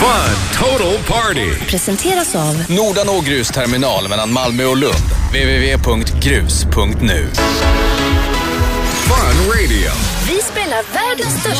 Fun Total Party. Presenteras av Nordanå grusterminal mellan Malmö och Lund. www.grus.nu. Fun Radio. Vi spelar världens största